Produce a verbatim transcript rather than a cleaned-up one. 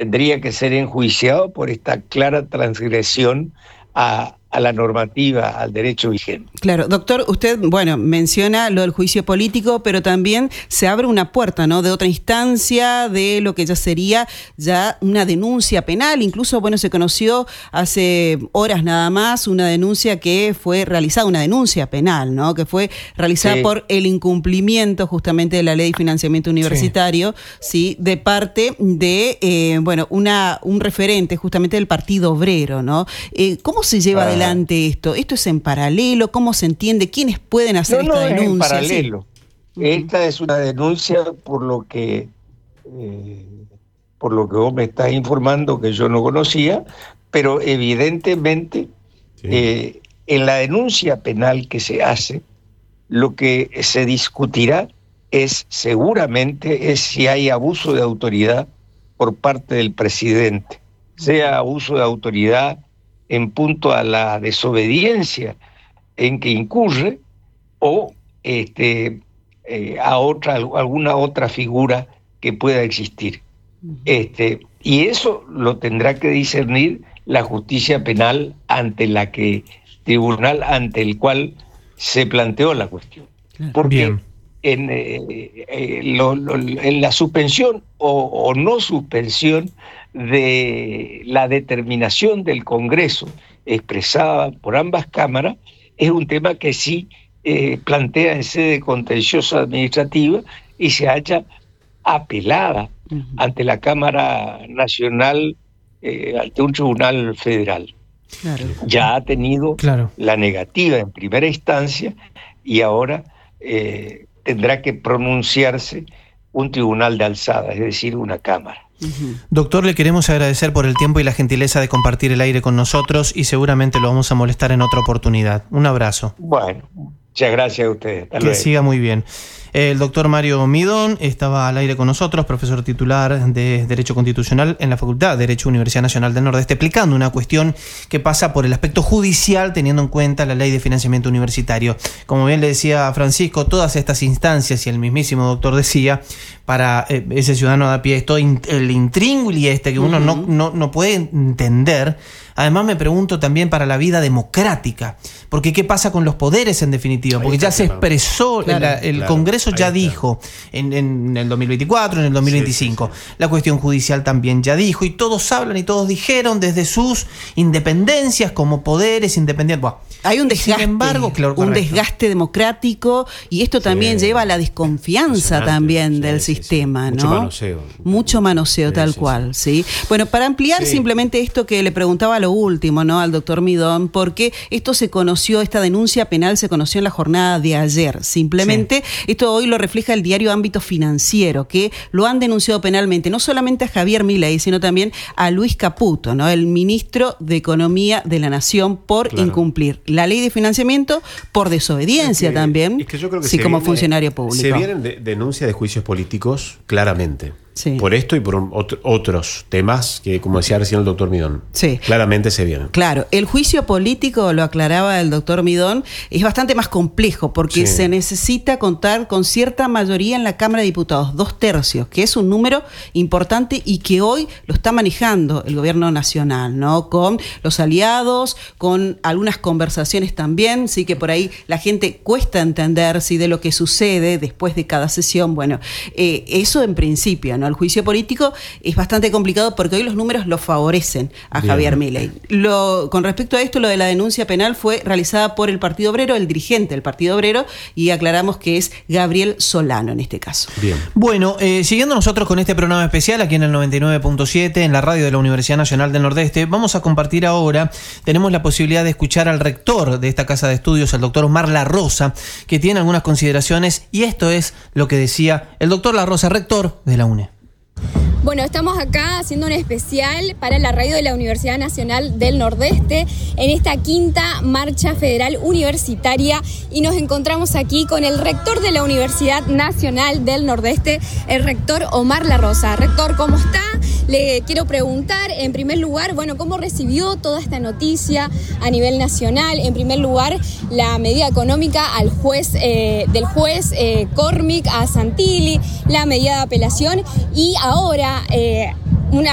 tendría que ser enjuiciado por esta clara transgresión a, a la normativa, al derecho vigente. Claro, doctor, usted, bueno, menciona lo del juicio político, pero también se abre una puerta, ¿no?, de otra instancia, de lo que ya sería ya una denuncia penal. Incluso, bueno, se conoció hace horas nada más una denuncia que fue realizada, una denuncia penal, ¿no?, que fue realizada sí. por el incumplimiento justamente de la Ley de Financiamiento Universitario, sí, sí de parte de, eh, bueno, una un referente justamente del Partido Obrero, ¿no? Eh, ¿Cómo se lleva ah. adelante esto? ¿Esto es en paralelo? ¿Cómo se entiende? ¿Quiénes pueden hacer no, esta no denuncia? No, es en paralelo. ¿Sí? Esta es una denuncia por lo que eh, por lo que vos me estás informando, que yo no conocía, pero evidentemente sí. eh, en la denuncia penal que se hace, lo que se discutirá es seguramente es si hay abuso de autoridad por parte del presidente, sea abuso de autoridad en punto a la desobediencia en que incurre o este, eh, a otra alguna otra figura que pueda existir. Este, y eso lo tendrá que discernir la justicia penal ante la que tribunal ante el cual se planteó la cuestión. Porque Bien. En, eh, eh, lo, lo, en la suspensión o, o no suspensión de la determinación del Congreso expresada por ambas cámaras es un tema que sí eh, plantea en sede contenciosa administrativa y se halla apelada uh-huh. ante la Cámara Nacional, eh, ante un tribunal federal. Claro. Ya ha tenido claro. la negativa en primera instancia y ahora eh, tendrá que pronunciarse un tribunal de alzada, es decir, una cámara. Uh-huh. Doctor, le queremos agradecer por el tiempo y la gentileza de compartir el aire con nosotros y seguramente lo vamos a molestar en otra oportunidad. Un abrazo. Bueno, muchas gracias a ustedes. Hasta que luego. Siga muy bien. El doctor Mario Midón estaba al aire con nosotros, profesor titular de Derecho Constitucional en la Facultad de Derecho Universidad Nacional del Nordeste, explicando una cuestión que pasa por el aspecto judicial teniendo en cuenta la Ley de Financiamiento Universitario. Como bien le decía Francisco, todas estas instancias, y el mismísimo doctor decía, para eh, ese ciudadano de a pie, es todo in, el intríngulis este que uno uh-huh. no, no, no puede entender. Además me pregunto también para la vida democrática, porque ¿qué pasa con los poderes en definitiva? Porque ya se expresó, claro, la, el claro, Congreso ya dijo en, en el dos mil veinticuatro, en el dos mil veinticinco, sí, sí, sí. La cuestión judicial también ya dijo, y todos hablan y todos dijeron desde sus independencias como poderes independientes. Bueno, hay un desgaste, sin embargo, claro, un desgaste democrático, y esto también sí. lleva a la desconfianza también sí, del sí, sistema, sí, sí. ¿no? Mucho manoseo. Mucho manoseo, sí, tal sí, cual, sí. ¿sí? Bueno, para ampliar sí. simplemente esto que le preguntaba lo último, ¿no?, al doctor Midón, porque esto se conoció, esta denuncia penal se conoció en la jornada de ayer. Simplemente sí. esto hoy lo refleja el diario Ámbito Financiero, que lo han denunciado penalmente, no solamente a Javier Milei, sino también a Luis Caputo, ¿no?, el ministro de Economía de la Nación, por claro. incumplir la ley de financiamiento, por desobediencia es que, también, es que yo creo que sí, como viene, funcionario público. Se vienen de, denuncias de juicios políticos, claramente. Sí. Por esto y por otro, otros temas que, como decía recién el doctor Midón, sí. claramente se vienen. Claro, el juicio político, lo aclaraba el doctor Midón, es bastante más complejo porque sí. se necesita contar con cierta mayoría en la Cámara de Diputados, dos tercios, que es un número importante y que hoy lo está manejando el gobierno nacional, ¿no? Con los aliados, con algunas conversaciones también, sí, que por ahí la gente cuesta entender, sí, de lo que sucede después de cada sesión. Bueno, eh, eso en principio, ¿no? El juicio político es bastante complicado porque hoy los números lo favorecen a Bien. Javier Milei. Lo, con respecto a esto, lo de la denuncia penal fue realizada por el Partido Obrero, el dirigente del Partido Obrero, y aclaramos que es Gabriel Solano en este caso. Bien. Bueno, eh, siguiendo nosotros con este programa especial aquí en el noventa y nueve punto siete, en la radio de la Universidad Nacional del Nordeste, vamos a compartir ahora, tenemos la posibilidad de escuchar al rector de esta casa de estudios, el doctor Omar La Rosa, que tiene algunas consideraciones, y esto es lo que decía el doctor La Rosa, rector de la U N E. Bueno, estamos acá haciendo un especial para la radio de la Universidad Nacional del Nordeste en esta quinta marcha federal universitaria, y nos encontramos aquí con el rector de la Universidad Nacional del Nordeste, el rector Omar La Rosa. Rector, ¿cómo está? Le quiero preguntar, en primer lugar, bueno, ¿cómo recibió toda esta noticia a nivel nacional? En primer lugar, la medida económica al juez eh, del juez eh, Cormick a Santilli, la medida de apelación, y ahora Eh,